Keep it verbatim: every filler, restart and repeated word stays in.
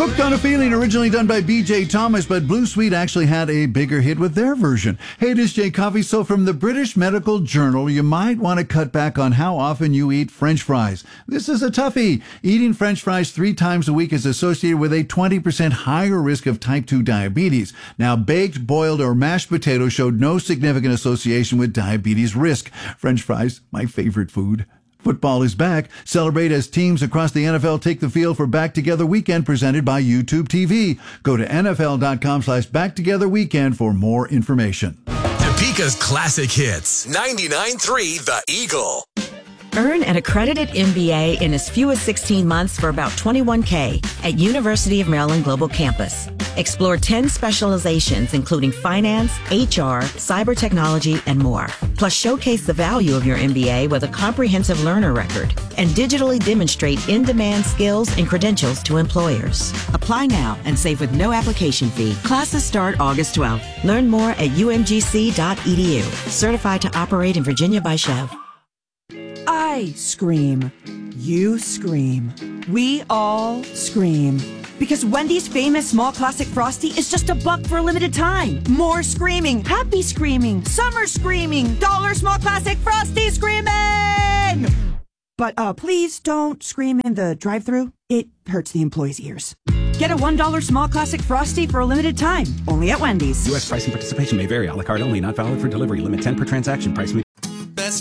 Hooked on a Feeling, originally done by B J Thomas, but Blue Sweet actually had a bigger hit with their version. Hey, this is Jay Coffey. So from the British Medical Journal, you might want to cut back on how often you eat French fries. This is a toughie. Eating French fries three times a week is associated with a twenty percent higher risk of type two diabetes. Now, baked, boiled, or mashed potatoes showed no significant association with diabetes risk. French fries, my favorite food. Football is back. Celebrate as teams across the N F L take the field for Back Together Weekend presented by YouTube T V. Go to N F L dot com slash Back Together Weekend for more information. Topeka's classic hits. ninety-nine point three The Eagle. Earn an accredited M B A in as few as sixteen months for about twenty-one K at University of Maryland Global Campus. Explore ten specializations, including finance, H R, cyber technology, and more. Plus, showcase the value of your M B A with a comprehensive learner record and digitally demonstrate in-demand skills and credentials to employers. Apply now and save with no application fee. Classes start August twelfth. Learn more at U M G C dot E D U. Certified to operate in Virginia by Chev. I scream. You scream. We all scream. Because Wendy's famous small classic Frosty is just a buck for a limited time. More screaming, happy screaming, summer screaming, dollar small classic Frosty screaming! But uh, please don't scream in the drive-thru. It hurts the employees' ears. Get a one dollar small classic Frosty for a limited time. Only at Wendy's. U S price and participation may vary. A la carte only. Not valid for delivery. Limit ten per transaction. Price may